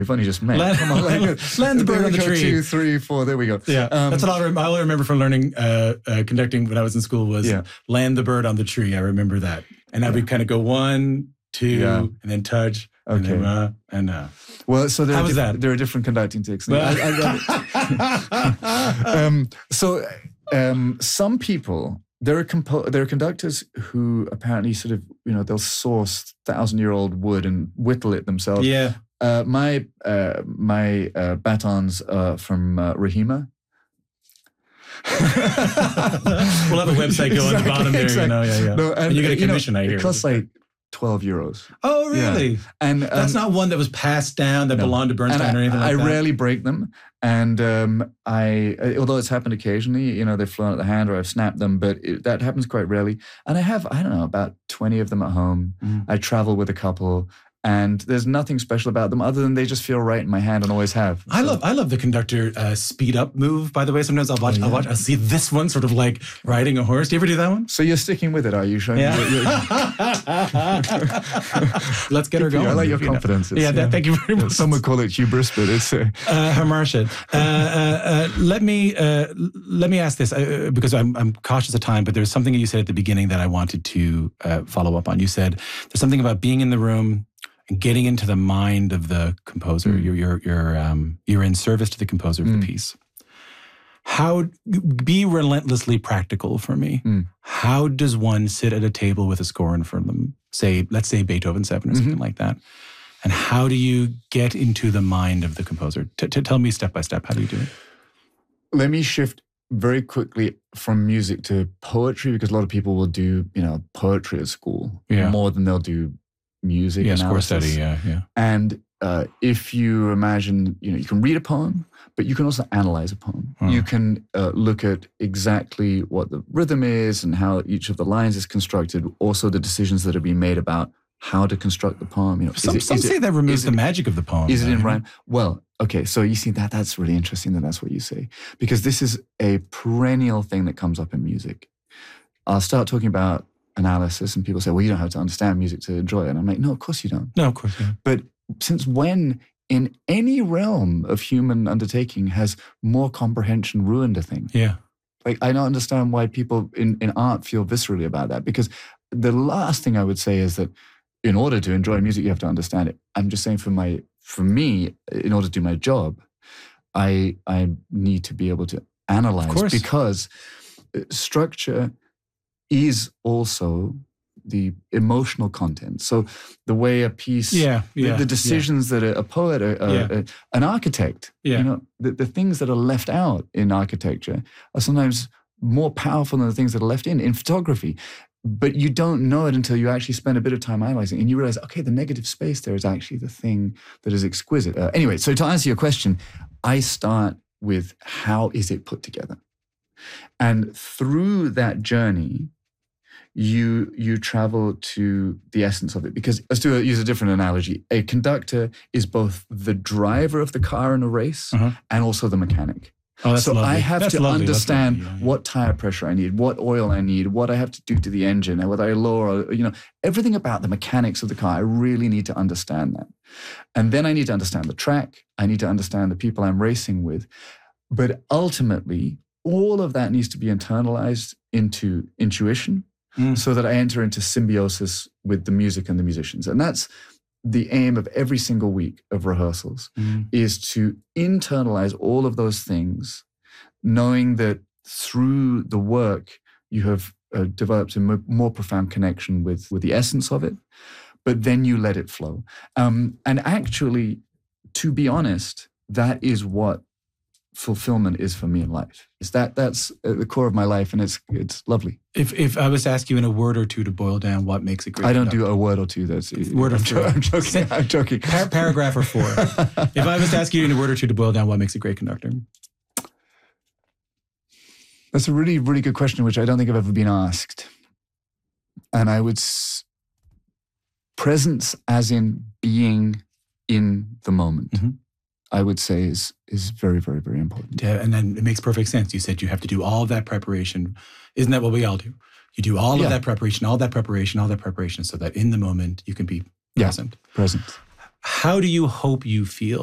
We've only just met. Come on, land the bird on the tree. 2, 3, 4. There we go. Yeah, that's what I remember from learning conducting when I was in school was land the bird on the tree. I remember that, and I would kind of go 1, 2, and then touch. Okay. And well, so how was that? There are different conducting techniques. Some people. There are conductors who apparently sort of, they'll source 1,000-year-old wood and whittle it themselves. Yeah. My batons are from Rahima. We'll have a website go on the bottom there, Yeah. No, and you get a commission, I hear. It costs like €12. Oh, really? Yeah. And that's not one that was passed down that belonged to Bernstein or anything like that? I rarely break them. And although it's happened occasionally, they've flown at the hand or I've snapped them, but that happens quite rarely. And I have, about 20 of them at home. I travel with a couple. And there's nothing special about them other than they just feel right in my hand and always have. I love the conductor speed up move, by the way. Sometimes I'll see this one sort of like riding a horse. Do you ever do that one? So you're sticking with it, are you? Showing me Let's get her going. I like your confidence. Thank you very much. Some would call it hubris, but it's... Hamarshad, let me ask this, because I'm cautious of time, but there's something that you said at the beginning that I wanted to follow up on. You said there's something about being in the room, getting into the mind of the composer. You're in service to the composer of the piece. Be relentlessly practical for me. How does one sit at a table with a score in front of them? Let's say Beethoven 7 or something like that. And how do you get into the mind of the composer? Tell me step by step, how do you do it? Let me shift very quickly from music to poetry, because a lot of people will do, poetry at school more than they'll do music analysis. Score study, yeah. And if you imagine, you can read a poem, but you can also analyze a poem. You can look at exactly what the rhythm is and how each of the lines is constructed, also the decisions that are being made about how to construct the poem. Some say that removes the magic of the poem. Is it in rhyme? Well, okay, so you see that's really interesting that's what you say, because this is a perennial thing that comes up in music. I'll start talking about analysis and people say, well, you don't have to understand music to enjoy it. And I'm like, no, of course you don't. No, of course you don't. But since when in any realm of human undertaking has more comprehension ruined a thing? Yeah. Like, I don't understand why people in art feel viscerally about that, because the last thing I would say is that in order to enjoy music, you have to understand it. I'm just saying for me, in order to do my job, I need to be able to analyze, because structure is also the emotional content. So the way a piece, the decisions that a poet, an architect, the things that are left out in architecture are sometimes more powerful than the things that are left in photography. But you don't know it until you actually spend a bit of time analyzing, and you realize, okay, the negative space there is actually the thing that is exquisite. Anyway, so to answer your question, I start with how is it put together? And through that journey, you travel to the essence of it. Because let's use a different analogy. A conductor is both the driver of the car in a race and also the mechanic. Oh, that's so lovely. I have That's to lovely. understand That's what tire pressure I need, what oil I need, what I have to do to the engine, and whether I lower, everything about the mechanics of the car. I really need to understand that. And then I need to understand the track. I need to understand the people I'm racing with. But ultimately, all of that needs to be internalized into intuition so that I enter into symbiosis with the music and the musicians. And that's the aim of every single week of rehearsals, is to internalize all of those things, knowing that through the work you have developed a more profound connection with the essence of it, but then you let it flow. And actually, to be honest, that is what fulfillment is for me in life. That's at the core of my life, and it's lovely. If I was to ask you in a word or two to boil down what makes a great I don't conductor. do a word or two. That's word or two. I'm joking. Paragraph or 4. If I was to ask you in a word or two to boil down what makes a great conductor. That's a really, really good question, which I don't think I've ever been asked. And I would presence, as in being in the moment, I would say is very, very, very important. Yeah, and then it makes perfect sense. You said you have to do all of that preparation. Isn't that what we all do? You do all of that preparation, all that preparation, so that in the moment you can be present. Present. How do you hope you feel